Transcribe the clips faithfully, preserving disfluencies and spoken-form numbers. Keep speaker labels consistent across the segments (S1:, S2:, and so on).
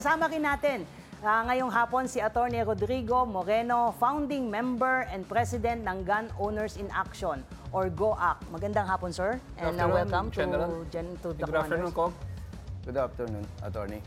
S1: Kasama rin natin ah, ngayong hapon si Attorney Rodrigo Moreno, founding member and president ng Gun Owners in Action or GOAC. Magandang hapon, sir. And uh, welcome to, Gen, to the
S2: Good afternoon, Kong.
S3: Good afternoon, Attorney.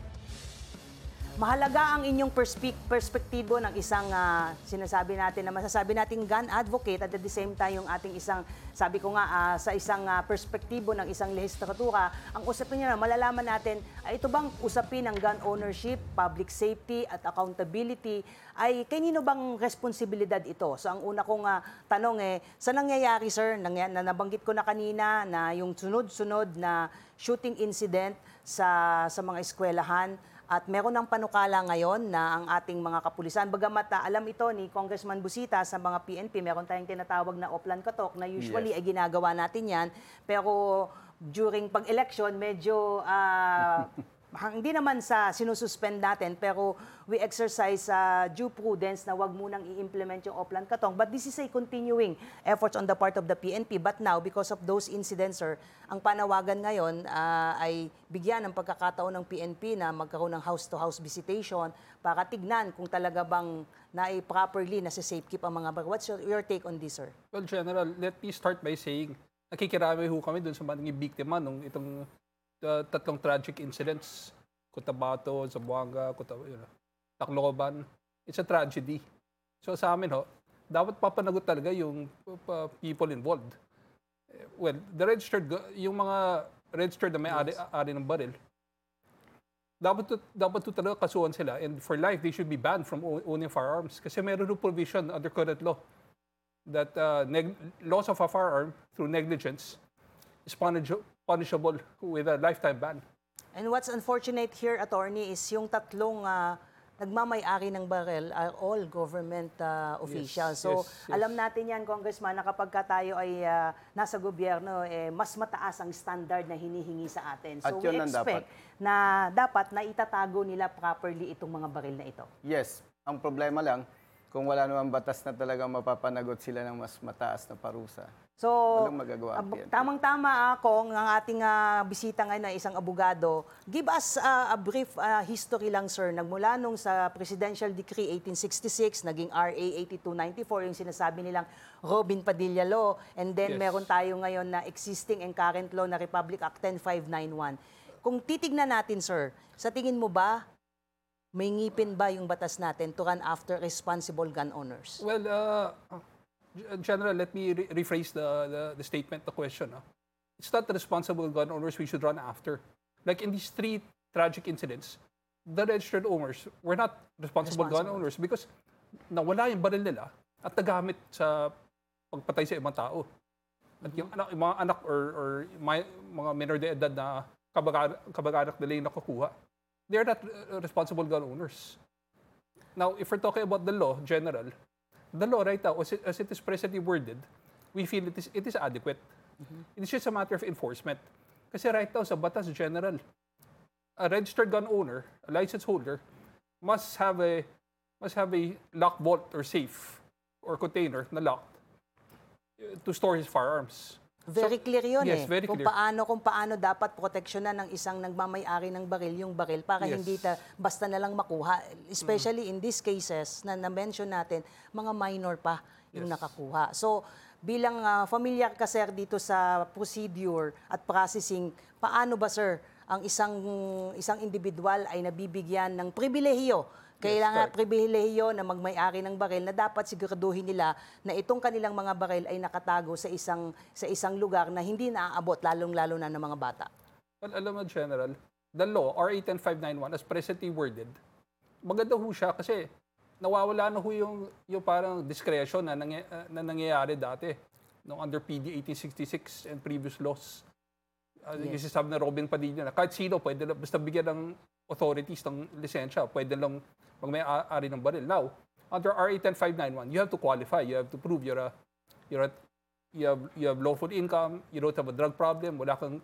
S1: Mahalaga ang inyong perspek- perspektibo ng isang uh, sinasabi natin na masasabi nating gun advocate at at the same time yung ating isang, sabi ko nga, uh, sa isang uh, perspektibo ng isang lehislatura, ang usapin niya na malalaman natin, ay ito bang usapin ng gun ownership, public safety at accountability, ay kanino bang responsibilidad ito? So ang una kong uh, tanong eh, sa nangyayari sir, nangy- na nabanggit ko na kanina na yung sunod-sunod na shooting incident sa, sa mga eskwelahan, at meron ng panukala ngayon na ang ating mga kapulisan, bagamat uh, alam ito ni Congressman Busita sa mga P N P, meron tayong tinatawag na Oplan Katok na usually
S3: Yes.
S1: ay ginagawa natin yan. Pero during pag-election, medyo uh, hindi naman sa sinususpend natin, pero we exercise uh, due prudence na wag munang i-implement yung Oplan Katong. But this is a continuing efforts on the part of the P N P. But now, because of those incidents, sir, ang panawagan ngayon uh, ay bigyan ng pagkakataon ng P N P na magkaroon ng house-to-house visitation para tignan kung talaga bang na-properly na safekeep ang mga baril. What's your, your take on this, sir?
S2: Well, General, let me start by saying, nakikirami ho kami dun sa mga biktima nung itong uh, tatlong tragic incidents. Cotabato, Zamboanga, Cotabato, you know, Tacloban. It's a tragedy. So sa amin ho, dapat papanagot talaga yung uh, people involved. Well, the registered, yung mga registered na may-ari ari ng baril, dapat to, dapat to talaga kasuhan sila, and for life they should be banned from owning firearms kasi meron yung provision under current law that uh, neg- loss of a firearm through negligence is punish- punishable with a lifetime ban.
S1: And what's unfortunate here, attorney, is yung tatlong uh, nagmamay-ari ng baril are all government uh, officials.
S2: Yes,
S1: So,
S2: yes, yes.
S1: alam natin yan, Congressman, na kapag ka tayo ay uh, nasa gobyerno, eh, mas mataas ang standard na hinihingi sa atin. So,
S3: At
S1: we
S3: yun ang
S1: expect
S3: dapat.
S1: na dapat na itatago nila properly itong mga baril na ito.
S3: Yes, ang problema lang, kung wala namang batas na talagang mapapanagot sila ng mas mataas na parusa.
S1: So,
S3: Walang magagawa ang
S1: ab-
S3: P N P.
S1: tamang-tama ako, ng ating uh, bisita ngayon na isang abogado. Give us uh, a brief uh, history lang, sir. Nagmula nung sa Presidential Decree eighteen sixty-six, naging R A eighty-two ninety-four, yung sinasabi nilang Robin Padilla Law. And then
S2: Yes.
S1: meron tayo ngayon na existing and current law na Republic Act ten five ninety-one. Kung titignan natin, sir, sa tingin mo ba, may ngipin ba yung batas natin to run after responsible gun owners?
S2: Well, uh, General, let me re- rephrase the, the, the statement, the question. No? It's not the responsible gun owners we should run after. Like in these three tragic incidents, the registered owners were not responsible, gun
S1: Responsible.
S2: owners because nawala yung baril nila at nagamit sa pagpatay sa ibang tao. At yung, anak, yung mga anak or, or my, mga minor de edad na kabag- kabag-anak nila yung nakukuha, they're not uh, responsible gun owners. Now, if we're talking about the law, General, the law right now, as it, as it is presently worded, we feel it is, it is adequate. Mm-hmm. It is just a matter of enforcement. Kasi right now, sa Batas General, a registered gun owner, a license holder, must have a must have a lock vault or safe or container na locked uh, to store his firearms.
S1: Very clear yun
S2: yes,
S1: eh.
S2: very
S1: kung
S2: clear.
S1: paano kung paano dapat proteksyonan ng isang nagmamay-ari ng baril yung baril para
S2: Yes.
S1: hindi ta, basta na lang makuha. Especially in these cases na na-mention natin, mga minor pa yung
S2: Yes.
S1: nakakuha. So, bilang uh, familiar ka sir dito sa procedure at processing, paano ba sir ang isang isang individual ay nabibigyan ng pribilehiyo? Kailangan
S2: correct.
S1: pribilehiyo na magmay-ari ng baril na dapat siguraduhin nila na itong kanilang mga baril ay nakatago sa isang sa isang lugar na hindi naaabot lalong-lalo na ng mga bata.
S2: Well, alam mo, General, the law, R A ten five ninety-one, as presently worded, maganda ho siya kasi nawawala na ho yung, yung parang discretion na, nangy- uh, na nangyayari dati no, under P D eighteen sixty-six and previous laws. Uh,
S1: Yes.
S2: Yung sinasabi na Robin Padilla na kahit sino pwede lang, basta bigyan ng authorities ng lisensya, pwede lang magmay-ari ng baril. Now, under R A ten five ninety-one, you have to qualify. You have to prove you're a, you're a, you have, you have lawful income, you don't have a drug problem, wala kang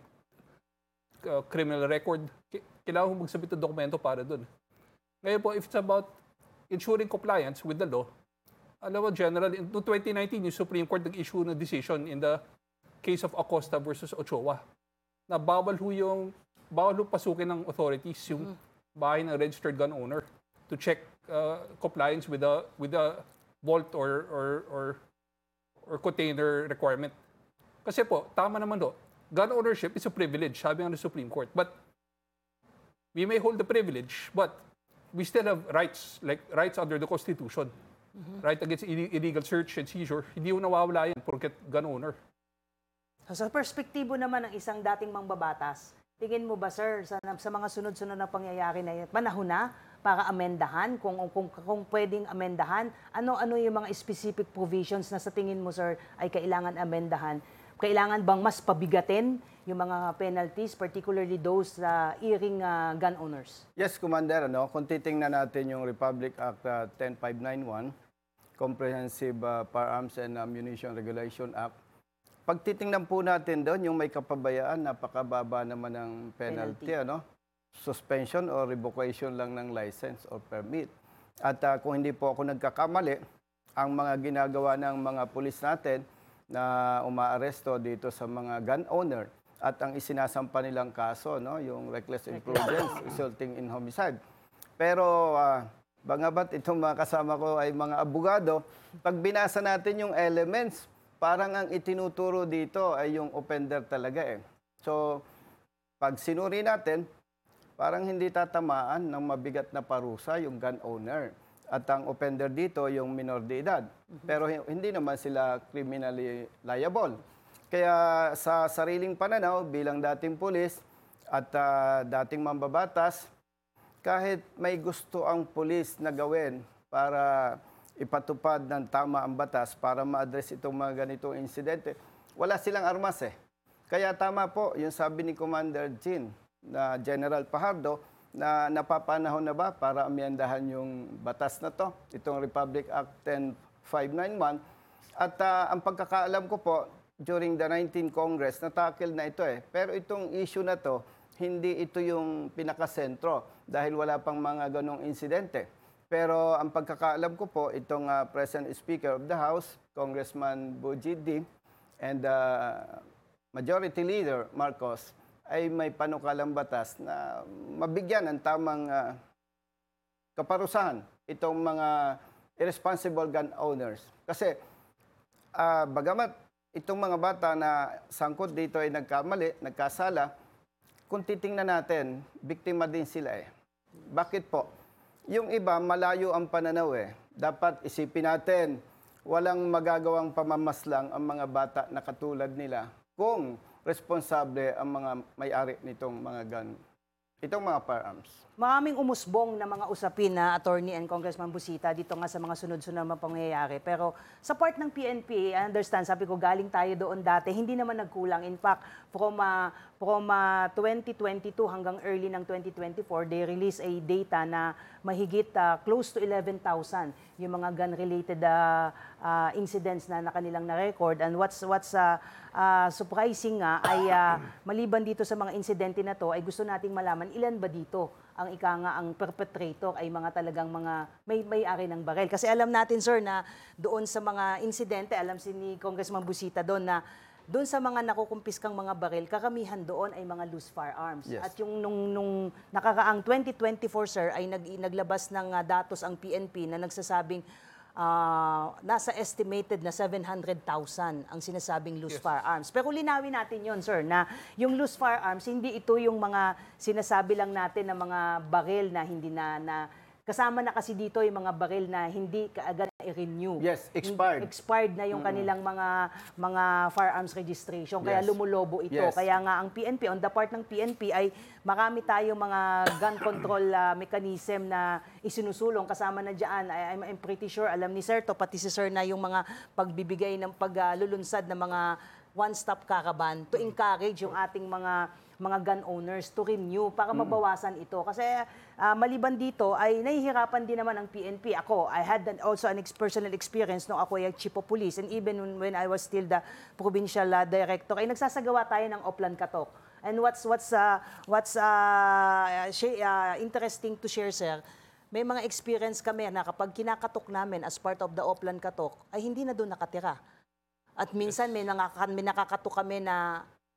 S2: uh, criminal record. K- Kailangan mo magsabit ng dokumento para dun. Ngayon po, if it's about ensuring compliance with the law, alam mo, General, in twenty nineteen, yung Supreme Court nag-issue ng decision in the case of Acosta versus Ochoa na bawal ho yung bawal ho pasukin ng authorities yung bahay ng registered gun owner to check uh, compliance with the with the vault or or or or container requirement. Kasi po, tama naman do, gun ownership is a privilege, sabi ng Supreme Court. But we may hold the privilege, but we still have rights, like rights under the Constitution. Mm-hmm. Right against illegal search and seizure. Hindi mo nawawala yan porket gun owner.
S1: So, sa perspektibo naman ng isang dating mangbabatas, tingin mo ba, sir, sa, sa mga sunod-sunod na pangyayari na yun, panahon na para amendahan, kung, kung, kung pwedeng amendahan, ano-ano yung mga specific provisions na sa tingin mo, sir, ay kailangan amendahan? Kailangan bang mas pabigatin yung mga penalties, particularly those uh, earring uh, gun owners?
S3: Yes, Commander. Ano, kung titingnan natin yung Republic Act uh, ten five ninety-one, Comprehensive uh, Firearms and Ammunition Regulation Act, pag titingnan po natin doon, yung may kapabayaan, napakababa naman ng penalty, penalty. ano? Suspension or revocation lang ng license or permit. At uh, kung hindi po ako nagkakamali, ang mga ginagawa ng mga pulis natin na umaaresto dito sa mga gun owner at ang isinasampa nilang kaso, no, yung reckless imprudence resulting in homicide. Pero uh, bangabat itong mga kasama ko ay mga abogado, pag binasa natin yung elements, parang ang itinuturo dito ay yung offender talaga eh. So, pag sinuri natin, parang hindi tatamaan ng mabigat na parusa yung gun owner. At ang offender dito, yung minor de edad. Pero hindi naman sila criminally liable. Kaya sa sariling pananaw, bilang dating pulis at uh, dating mambabatas, kahit may gusto ang pulis na gawin para ipatupad ng tama ang batas para ma-address itong mga ganitong insidente, wala silang armas eh. Kaya tama po yung sabi ni Commander Jean na General Fajardo na napapanahon na ba para amyendahan yung batas na to, itong Republic Act ten five ninety-one. At uh, ang pagkakaalam ko po, during the nineteenth Congress, natakil na ito eh. Pero itong issue na to, hindi ito yung pinakasentro dahil wala pang mga ganong insidente. Pero ang pagkakaalam ko po, itong uh, present Speaker of the House, Congressman Bogie D, and uh, Majority Leader Marcos, ay may panukalang batas na mabigyan ng tamang uh, kaparusahan itong mga irresponsible gun owners. Kasi uh, bagamat itong mga bata na sangkot dito ay nagkamali, nagkasala, kung titingnan natin, biktima din sila eh. Bakit po? Yung iba, malayo ang pananaw eh. Dapat isipin natin, walang magagawang pamamaslang ang mga bata na katulad nila kung responsable ang mga may-ari nitong mga gun, itong mga firearms.
S1: Maraming umusbong na mga usapin na Attorney and Congressman Busita dito nga sa mga sunod-sunod na pangyayari. Pero sa part ng P N P, I understand, sabi ko galing tayo doon dati, hindi naman nagkulang. In fact, from, uh, from uh, twenty twenty-two hanggang early ng twenty twenty-four, they release a data na mahigit uh, close to eleven thousand yung mga gun-related uh, uh, incidents na, na kanilang na-record. And what's, what's uh, uh, surprising nga ay uh, maliban dito sa mga insidente na to, ay gusto nating malaman ilan ba dito ang ika nga ang perpetrator ay mga talagang mga may may-ari ng baril. Kasi alam natin, sir, na doon sa mga insidente, alam si ni Congressman Busita doon na doon sa mga nakukumpiskang mga baril, karamihan doon ay mga loose firearms.
S3: Yes.
S1: At yung nung, nung nakakaang twenty twenty-four, sir, ay nag, naglabas ng uh, datos ang P N P na nagsasabing Uh, nasa estimated na seven hundred thousand ang sinasabing loose
S2: Yes.
S1: firearms. Pero linawin natin yon, sir, na yung loose firearms, hindi ito yung mga sinasabi lang natin na mga baril na hindi na, na kasama na kasi dito yung mga baril na hindi kaagad i-renew.
S3: Yes, expired.
S1: Expired na yung kanilang mga mga firearms registration. Kaya
S3: Yes.
S1: lumulobo ito.
S3: Yes.
S1: Kaya nga ang P N P, on the part ng P N P ay marami tayong mga gun control uh, mechanism na isinusulong. Kasama na dyan, I, I'm, I'm pretty sure, alam ni Sir to, pati si Sir na yung mga pagbibigay ng paglulunsad ng mga one-stop caravan to encourage yung ating mga mga gun owners to renew para mabawasan ito. Kasi uh, maliban dito ay nahihirapan din naman ang P N P. Ako, I had an, also an ex personal experience nung ako ay chief of police and even when, when I was still the provincial uh, director, ay nagsasagawa tayo ng Oplan Katok. And what's what's uh, what's uh, uh, interesting to share, sir, may mga experience kami na kapag kinakatok namin as part of the Oplan Katok, ay hindi na doon nakatira. At minsan may, nakaka, may nakakatok kami na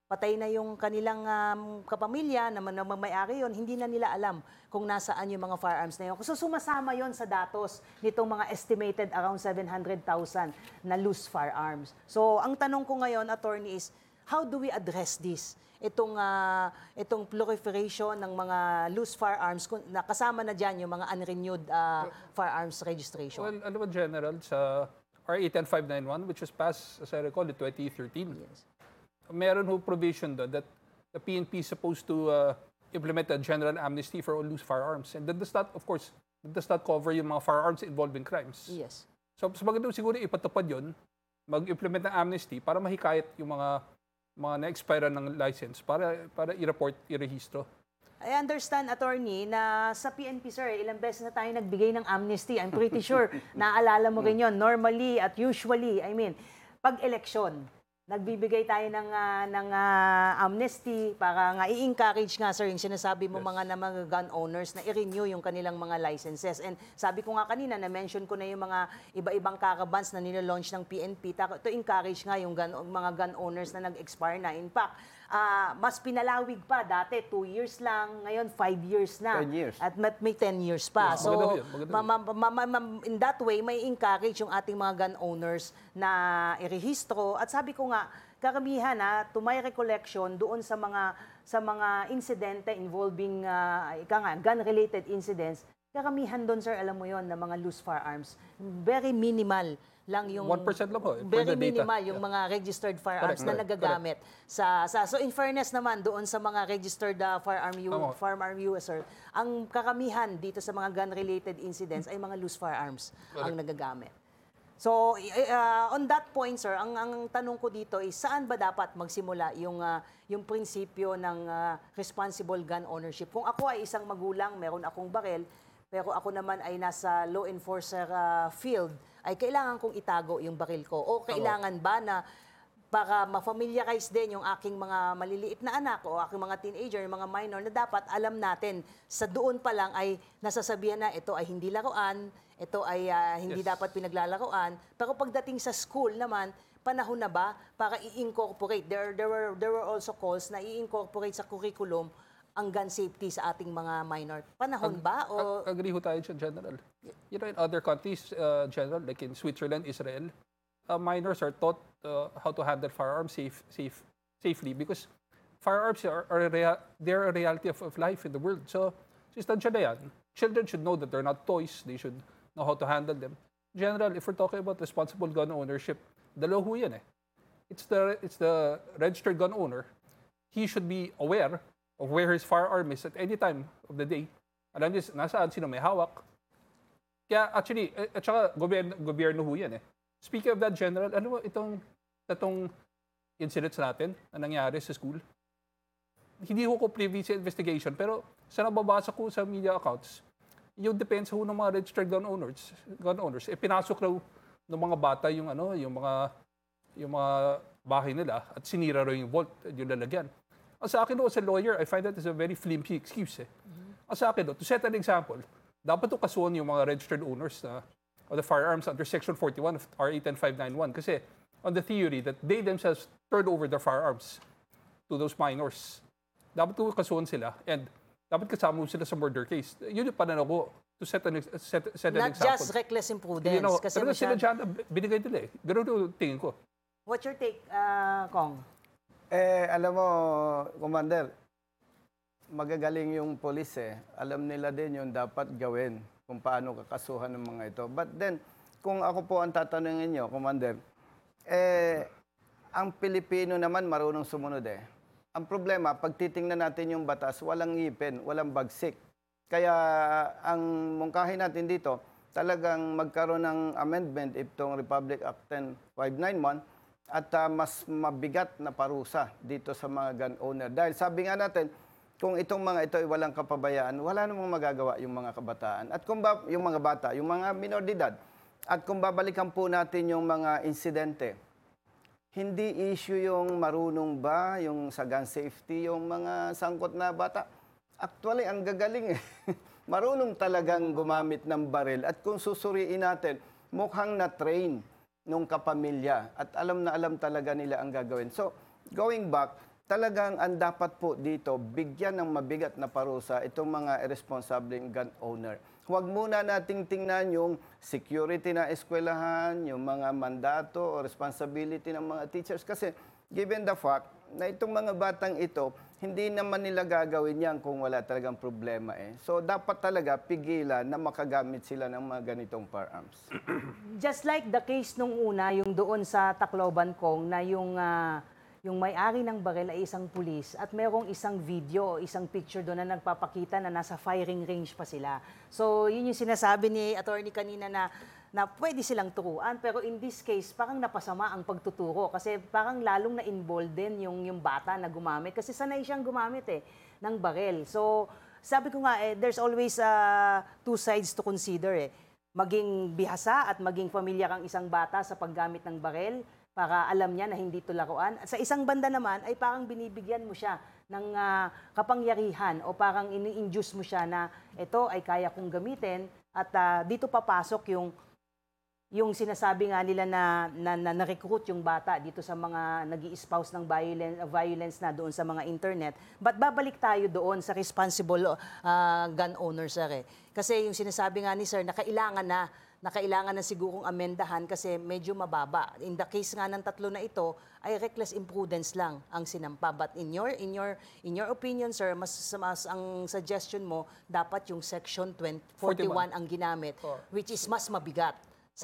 S1: patay na yung kanilang um, kapamilya na, man- na may-ari yon, hindi na nila alam kung nasaan yung mga firearms na yun. So sumasama yon sa datos nitong mga estimated around seven hundred thousand na loose firearms. So ang tanong ko ngayon, attorney, is how do we address this? Itong, ah, itong proliferation ng mga loose firearms, kung- na kasama na dyan yung mga unrenewed ah, firearms registration.
S2: Well, alam mo, General, sa R A ten five ninety-one, which was passed, as I recall, in twenty thirteen,
S1: Yes.
S2: meron ho provision doon that the P N P is supposed to uh, implement a general amnesty for all loose firearms. And that does not, of course, that does not cover yung mga firearms involving crimes.
S1: Yes.
S2: So, mas maganda siguro ipatupad yun, mag-implement ng amnesty para mahikayat yung mga mga na-expire ng license para para i-report, i-rehistro.
S1: I understand, attorney, na sa P N P, sir, ilang beses na tayo nagbigay ng amnesty. I'm pretty sure, naalala mo rin yun. Normally at usually, I mean, pag eleksyon, nagbibigay tayo ng, ah, ng ah, amnesty para nga i-encourage nga, sir, yung sinasabi mo mga na mga gun owners na i-renew yung kanilang mga licenses. And sabi ko nga kanina, na-mention ko na yung mga iba-ibang caravans na nilalaunch ng P N P ta- to encourage nga yung gun, mga gun owners na nag-expire na. In fact, ah, mas pinalawig pa. Dati, two years lang. Ngayon, five years na.
S3: ten years.
S1: At mat- may ten years pa.
S2: Yeah,
S1: So,
S2: maganda yun, maganda
S1: ma- ma- ma- ma- ma- in that way, may encourage yung ating mga gun owners na irehistro. At sabi ko nga, karamihan na to my recollection doon sa mga sa mga insidente involving uh, ika nga gun-related incidents, karamihan doon, sir, alam mo yon, na mga loose firearms. Very minimal lang yung
S2: one percent lang ho, eh, per
S1: very
S2: the data.
S1: minimal yung mga registered firearms
S2: Correct,
S1: na
S2: correct,
S1: nagagamit sa sa so in fairness naman doon sa mga registered uh, firearm u-
S2: Tama.
S1: firearm user, ang karamihan dito sa mga gun-related incidents ay mga loose firearms ang nagagamit. So, i- uh, on that point, sir, ang, ang tanong ko dito is saan ba dapat magsimula yung, uh, yung prinsipyo ng uh, responsible gun ownership? Kung ako ay isang magulang, meron akong barel, pero ako naman ay nasa law enforcer uh, field, ay kailangan kong itago yung baril ko? O kailangan ba na para ma-familiarize din yung aking mga maliliit na anak o aking mga teenager, yung mga minor, na dapat alam natin sa doon pa lang ay nasasabihan na ito ay hindi laruan, ito ay ah, hindi
S2: Yes.
S1: dapat pinaglalaroan. Pero pagdating sa school naman, panahon na ba para i-incorporate? There, there, were, there were also calls na i-incorporate sa curriculum ang gun safety sa ating mga minor. Panahon ba? O
S2: Ag- agree ho tayo dyan, General. You know, in other countries, uh, General, like in Switzerland, Israel, uh, minors are taught uh, how to handle firearms safe, safe, safely because firearms are, are a rea- they're a reality of, of life in the world. So, since nandiyan na yan, children should know that they're not toys. They should know how to handle them. General, if we're talking about responsible gun ownership, dalawa ho yan eh. It's the, it's the registered gun owner. He should be aware of where his firearm is at any time of the day. Alam niya nasaan, sino may hawak. Kaya actually, eh, at saka gobyerno, gobyerno ho yan eh. Speaking of that, General, ano mo itong, itong incidents natin na nangyari sa school? Hindi ho ko previous investigation, pero sa nababasa ko sa media accounts, yung depensa ho ng mga registered gun owners, gun owners, eh pinasok raw ng mga bata yung ano, yung mga yung mga bahay nila at sinira raw yung vault, yung lalagyan. Ang sa akin, as a lawyer, I find that is a very flimsy excuse. Eh. Ang sa akin, to set an example, dapat to kasuhan yung mga registered owners na, of the firearms under Section forty-one of R A ten five ninety-one. Kasi on the theory that they themselves turned over their firearms to those minors. Dapat to kasuhan sila and dapat kasama mo sila sa murder case. Yun yung pananaw ko to set an, ex- set, set an
S1: not
S2: example.
S1: just reckless imprudence.
S2: You know,
S1: kasi
S2: talaga sila
S1: masyad-
S2: dyan, binigay nila eh. Ganun yung tingin ko.
S1: What's your take, uh, Kong?
S3: Eh, alam mo, Commander, magagaling yung polis eh. Alam nila din yung dapat gawin kung paano kakasuhan ng mga ito. But then, kung ako po ang tatanungin nyo, Commander, eh, ang Pilipino naman marunong sumunod eh. Ang problema, pag titingnan natin yung batas, walang ngipin, walang bagsik. Kaya ang mungkahin natin dito, talagang magkaroon ng amendment itong Republic Act ten five ninety-one at uh, mas mabigat na parusa dito sa mga gun owner. Dahil sabi nga natin, kung itong mga ito ay walang kapabayaan, wala namang magagawa yung mga kabataan. At kung ba, yung mga bata, yung mga minor de edad. At kung babalikan po natin yung mga insidente, hindi issue yung marunong ba, yung sa gun safety, yung mga sangkot na bata. Actually, ang gagaling eh. Marunong talagang gumamit ng baril. At kung susuriin natin, mukhang na-train nung kapamilya. At alam na alam talaga nila ang gagawin. So, going back, talagang ang dapat po dito, bigyan ng mabigat na parusa itong mga irresponsibleng gun owner. Huwag muna nating tingnan yung security na eskwelahan, yung mga mandato o responsibility ng mga teachers. Kasi given the fact na itong mga batang ito, hindi naman nila gagawin yan kung wala talagang problema eh. So dapat talaga pigilan na makagamit sila ng mga ganitong firearms.
S1: Just like the case nung una, yung doon sa Tacloban Kong, na yung, ah, yung may-ari ng baril ay isang pulis at merong isang video o isang picture doon na nagpapakita na nasa firing range pa sila. So, yun yung sinasabi ni attorney kanina na na pwede silang turuan, pero in this case, parang napasama ang pagtuturo kasi parang lalong na-involved din yung, yung bata na gumamit kasi sanay siyang gumamit eh, ng baril. So, sabi ko nga, eh, there's always uh, two sides to consider eh. Maging bihasa at maging familiar ang isang bata sa paggamit ng baril para alam niya na hindi ito laruan. At sa isang banda naman ay parang binibigyan mo siya ng uh, kapangyarihan o parang ini-induce mo siya na ito ay kaya kong gamitin at uh, dito papasok yung yung sinasabi nga nila na na, na, na-recruit yung bata dito sa mga nag-i-espouse ng violence, violence na doon sa mga internet. But babalik tayo doon sa responsible uh, gun owner, sir. Eh. Kasi yung sinasabi nga ni sir na kailangan na na kailangan na sigurong amendahan kasi medyo mababa. In the case nga ng tatlo na ito, ay reckless imprudence lang ang sinampa. But in your in your in your opinion, sir, mas, mas ang suggestion mo dapat yung section twenty, forty-one ang ginamit, which is mas mabigat.